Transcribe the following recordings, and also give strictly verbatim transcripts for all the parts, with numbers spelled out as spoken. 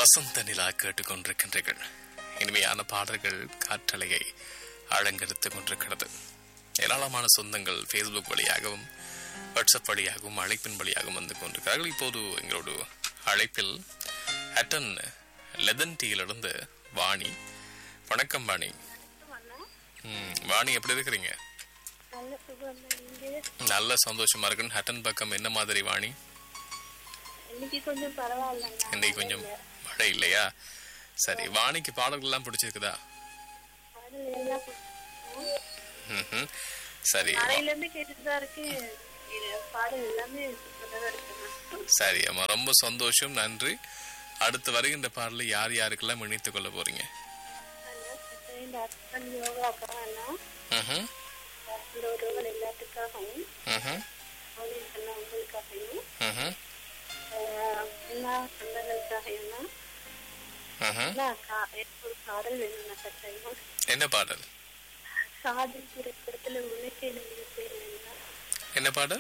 வசந்த நிலா கேட்டுக்கொண்டிருக்கின்றீர்கள். இனிமையான பாடல்கள் காற்றலையை அலங்கரித்துக் கொண்டிருக்கிறது. ஏராளமான சொந்தங்கள் ஃபேஸ்புக் வழியாகவும் வாட்ஸ்அப் வழியாகவும் அழைப்பின் வழியாகவும் வந்து கொண்டிருக்கிறார்கள். இப்போது எங்களோட அழைப்பில் ஹட்டன் லெதன்டியிலிருந்து வாணி. வணக்கம் வாணி. வாணி எப்படி இருக்கிறீங்க? நல்ல சந்தோஷமா இருக்குன்னு. ஹட்டன் பக்கம் என்ன மாதிரி வாணி? இன்னைக்கு கொஞ்சம் பரவாயில்ல. இன்னைக்கு கொஞ்சம் மழை இல்லையா? சரி, வாணிக்கு பாடல்கள் எல்லாம் பிடிச்சிருக்குதா? சரி, சரி அம்மா, ரொம்ப சந்தோஷம், நன்றி. அடுத்து வருகின்ற பாடலை யார் யாருக்கெல்லாம் இணைத்துக் கொள்ள போறீங்க? என்ன பாடல்? என்ன பாடல்?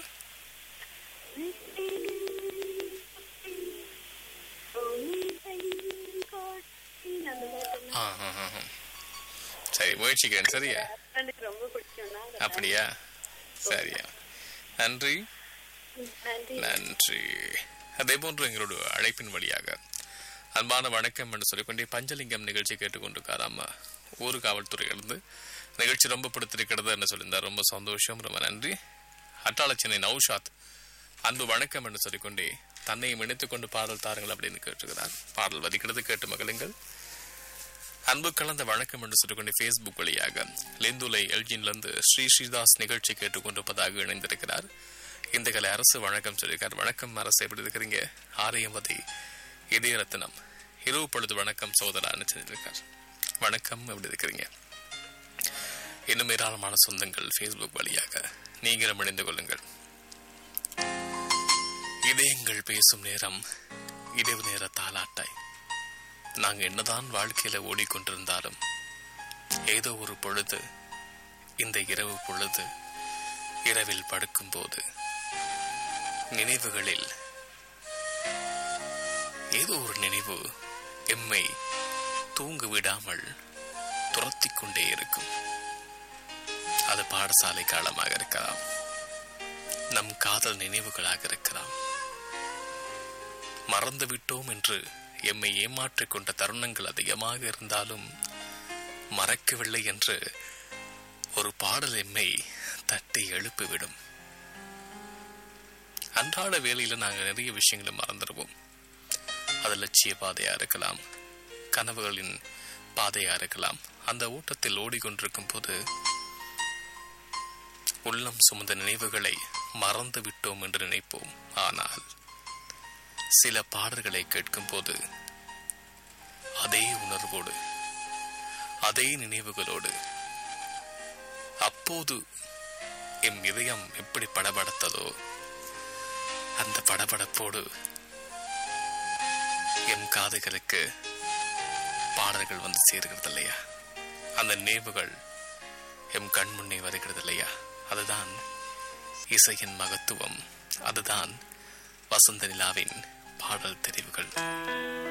சரி, முயற்சிக்கிறேன். சரியா? அப்படியா? சரியா, நன்றி நன்றி. அதே போன்று எங்களோட அழைப்பின் வழியாக அன்பான வணக்கம் என்று சொல்லிக்கொண்டே பஞ்சலிங்கம் நிகழ்ச்சி கேட்டுக்கொண்டிருக்காராமா. ஊர் காவல்துறையிலிருந்து நிகழ்ச்சி ரொம்ப பிடித்திருக்கிறது என்று சொல்லியிருந்தார். ரொம்ப சந்தோஷம், ரொம்ப நன்றி. அட்டாளச்சனை நௌஷாத் அன்பு வணக்கம் என்று சொல்லிக்கொண்டே தன்னையும் இணைத்துக் கொண்டு பாடல் தாருங்கள் அப்படின்னு கேட்டுக்கிறார். பாடல் வதிக்கிறது, கேட்டு மகளுங்கள். அன்பு கலந்த வணக்கம் என்று சொல்லிக்கொண்டே பேஸ்புக் வழியாக லேந்துலை எல்ஜின்லிருந்து ஸ்ரீ ஸ்ரீதாஸ் நிகழ்ச்சி கேட்டுக்கொண்டிருப்பதாக இணைந்திருக்கிறார். இந்த கலை அரசு வணக்கம் சொல்லியிருக்கார். வணக்கம் அரசு, எப்படி இருக்கிறீங்க? ஆரியமதி இதய ரத்னம் இரவு பொழுது வணக்கம் சோதரான்னு சொல்லியிருக்கார். வணக்கம், எப்படி இருக்கிறீங்க? இன்னும் ஏராளமான சொந்தங்கள் பேஸ்புக் வழியாக நீங்களும் இணைந்து கொள்ளுங்கள். இதயங்கள் பேசும் நேரம் இரவு நேர தாலாட்டாய். நாங்க என்னதான் வாழ்க்கையில ஓடிக்கொண்டிருந்தாலும் ஏதோ ஒரு பொழுது, இந்த இரவு பொழுது, இரவில் படுக்கும் போது நினைவுகளில் ஏதோ ஒரு நினைவு எம்மை தூங்கு விடாமல் துரத்தி கொண்டே இருக்கும். அது பாடசாலை காலமாக இருக்கலாம், நம் காதல் நினைவுகளாக இருக்கலாம், மறந்து விட்டோம் என்று எம்மை ஏமாற்றிக் கொண்ட தருணங்கள் அதிகமாக இருந்தாலும் மறக்கவில்லை என்று ஒரு பாடல் எம்மை தட்டி எழுப்பிவிடும். அன்றாட வேளையில நாங்கள் நிறைய விஷயங்களை மறந்துடுவோம். அது லட்சிய பாதையா இருக்கலாம், கனவுகளின் பாதையா இருக்கலாம். அந்த ஓட்டத்தில் ஓடிக்கொண்டிருக்கும் போது உள்ளம் சுமந்த நினைவுகளை மறந்து விட்டோம் என்று நினைப்போம். ஆனால் சில பாடல்களை கேட்கும் போது அதே உணர்வோடு, அதே நினைவுகளோடு, அப்போது எம் இதயம் எப்படி படபடத்ததோ அந்த படபடப்போடு எம் காதுகளுக்கு பாடல்கள் வந்து சேர்கிறது இல்லையா? அந்த நினைவுகள் எம் கண்முன்னே வருகிறது இல்லையா? அதுதான் இசையின் மகத்துவம். அதுதான் வசந்த நிலாவின் பாடல் தெரிவுகள்.